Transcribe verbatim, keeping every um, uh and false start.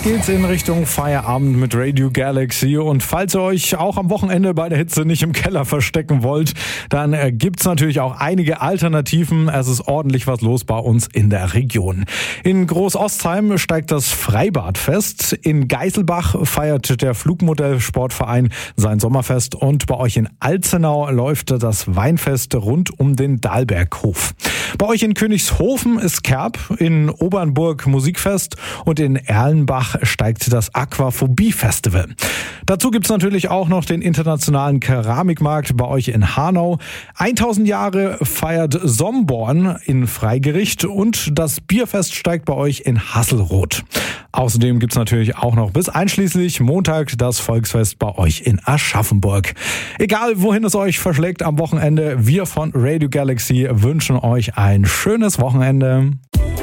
geht's in Richtung Feierabend mit Radio Galaxy. Und falls ihr euch auch am Wochenende bei der Hitze nicht im Keller verstecken wollt, dann äh, gibt's natürlich auch einige Alternativen. Es ist ordentlich was los bei uns in der Region. In Groß-Ostheim steigt das Freibadfest. In Geiselbach feiert der Flugmodellsportverein sein Sommerfest. Und bei euch in Alzenau läuft das Weinfest rund um den Dahlberghof. Bei euch in Königshofen ist Kerb, in Obernburg Musikfest und in Erlenbach steigt das Aquaphobie-Festival. Dazu gibt's natürlich auch noch den internationalen Keramikmarkt bei euch in Hanau. tausend Jahre feiert Somborn in Freigericht und das Bierfest steigt bei euch in Hasselroth. Außerdem gibt's natürlich auch noch bis einschließlich Montag das Volksfest bei euch in Aschaffenburg. Egal wohin es euch verschlägt am Wochenende, wir von Radio Galaxy wünschen euch ein schönes Wochenende.